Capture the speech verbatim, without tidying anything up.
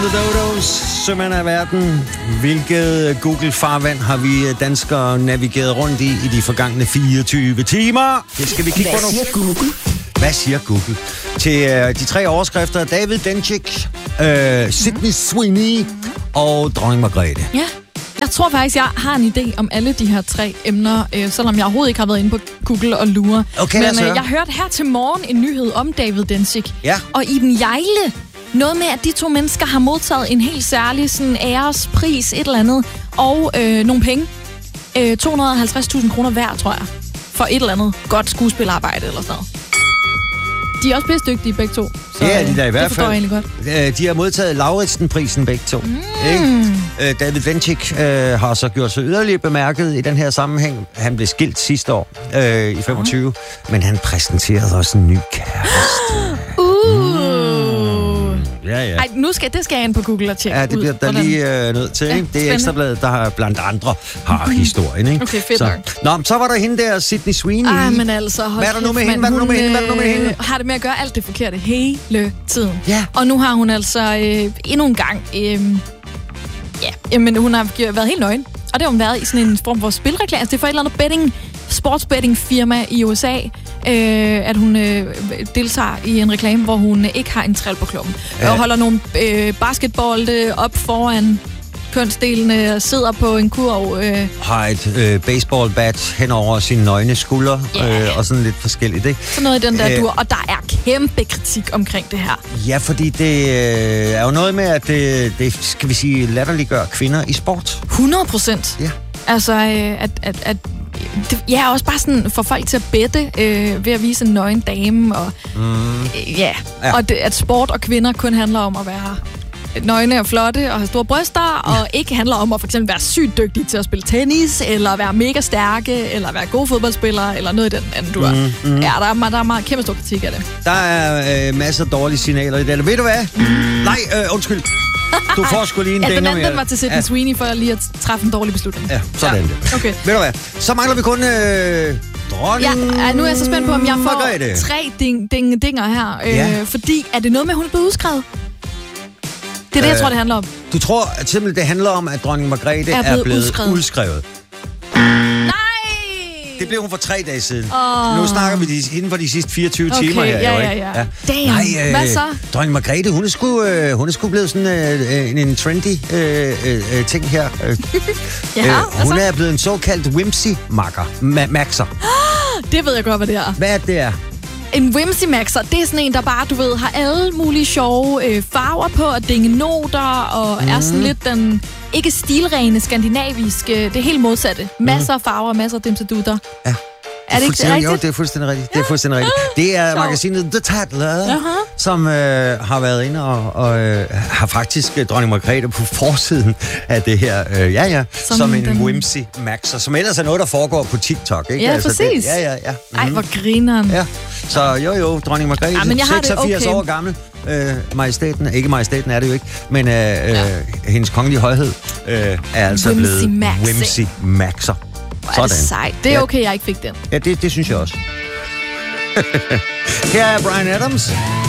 The Dodos, sømand af verden. Hvilket Google-farvand har vi danskere navigeret rundt i i de forgangne fireogtyve timer? Det skal vi kigge på nu. Hvad siger Google? Hvad siger Google? Til øh, de tre overskrifter: David Dencik, øh, Sydney Sweeney og Dronning Margrethe. Ja, jeg tror faktisk, jeg har en idé om alle de her tre emner, øh, selvom jeg overhovedet ikke har været inde på Google og lure. Okay, Men altså. øh, jeg hørte her til morgen en nyhed om David Dencik. Ja. Og Iben Hjejle. Noget med, at de to mennesker har modtaget en helt særlig sådan, ærespris, et eller andet, og øh, nogle penge. Øh, to hundrede og halvtreds tusind kroner hver, tror jeg. For et eller andet godt skuespilarbejde eller sådan noget. De er også pisse dygtige begge to. Så, Det er de der i hvert det forstår jeg fald. egentlig godt. Øh, De har modtaget Lauritsen-prisen begge to. Mm. Ikke? Øh, David Dencik øh, har så gjort sig yderligere bemærket i den her sammenhæng. Han blev skilt sidste år øh, i femogtyve, mm. men han præsenterede også en ny kæreste. Uh. Ja, ja. Ej, nu skal, det skal jeg ind på Google og tjekke Ja, det bliver ud, der hvordan- lige øh, nødt til. Ja, Ikke? Det er spændende. Ekstrabladet, der har blandt andre har historien. Ikke? Okay, fedt så. nok. Nå, men så var der hende der, Sydney Sweeney. Ej, men altså, hold Hvad er der nu kæft, med hende? mand. Hvad er der nu med Hun, hende? Hvad er der nu med øh, hende? har det med at gøre alt det forkerte hele tiden. Ja. Og nu har hun altså øh, endnu en gang... Øh, ja, jamen, hun har gjort- været helt nøgen. Og det har hun været i sådan en form for spilreklame. Altså, det er for et eller andet betting, sportsbetting firma i U S A, øh, at hun øh, deltager i en reklame, hvor hun øh, ikke har en træl på klubben. Ja. Og holder nogle øh, basketbolde op foran kønsdelene og sidder på en kurv. Øh, Har et øh, baseballbat hen over sine nøgne skuldre, Ja. øh, og sådan lidt forskelligt, ikke? sådan noget i den der Øh. dur. Og der er kæmpe kritik omkring det her. Ja, fordi det øh, er jo noget med, at det, det skal vi sige, latterliggør kvinder i sport. hundrede procent. Ja. Altså, øh, at, at, at det, ja, også bare sådan for folk til at bette øh, ved at vise en nøgen dame. Og, Mm. øh, ja. Ja. og det, at sport og kvinder kun handler om at være nøgne og flotte og have store bryster, og ikke handler om at for eksempel være sygt dygtig til at spille tennis, eller være mega stærke, eller være gode fodboldspillere, eller noget i den anden dur. Mm, mm. Ja, der er, der er meget kæmpe stor kritik af det. Der er øh, masser af dårlige signaler i det. Eller ved du hvad? Mm. Nej, øh, undskyld. Du får sgu lige en Ja, den dænger anden den mere. var til Sydney Ja. Sweeney for lige at træffe en dårlig beslutning. Ja, sådan ja. det. Okay. Ved du hvad? Så mangler vi kun øh, dronning Ja, nu er jeg så spændt på, om jeg får Margrethe. tre ding, ding, dinger her. Øh, Ja. Fordi, er det noget med, at hun er blevet udskrevet? Det er det, jeg Øh, tror, det handler om. Du tror at simpelthen, det handler om, at dronning Margrethe Er er blevet blevet udskrevet. udskrevet. Nej! Det blev hun for tre dage siden. Åh. Nu snakker vi de, inden for de sidste fireogtyve Okay, timer her. ja, jo, ja, ikke? ja. Damn. Hvad så? Dronning Margrethe, hun er sgu, øh, hun er sgu blevet sådan øh, en, en trendy øh, øh, ting her. Øh, Ja, øh, hvad hun så? er blevet en såkaldt whimsy-makker. Ma- maxer. Det ved jeg godt, hvad det er. Hvad er det er? En whimsy maxer, det er sådan en, der bare, du ved, har alle mulige sjove øh, farver på, og dingenoter, og mm. er sådan lidt den ikke stilrene skandinaviske, det er helt modsatte. Masser af farver, masser af dimsedutter. Ja. Er det ikke Fuldstændig- rigtigt? Jo, det er fuldstændig rigtigt. Det er fuldstændig rigtigt. Det er Sjovt. magasinet The Tatler, Aha. som øh, har været inde og, og øh, har faktisk øh, dronning Margrethe på forsiden af det her. Øh, ja, ja. Som, Som som en den- whimsy maxer, som ellers er noget, der foregår på TikTok, ikke? Ja, det, præcis. ja, ja, ja. Ej, hvor grineren. Ja, så jo jo, dronning Margrethe, Ja, men jeg har det seksogfirs okay. år gammel. Øh, majestæten, ikke majestæten er det jo ikke, men øh, ja. øh, hendes kongelige højhed øh, er altså Whimsy blevet Maxi. whimsy maxer. Hvor er det sejt. Det er Ja. okay, jeg ikke fik den. Ja, det, det synes jeg også. Her er Bryan Adams.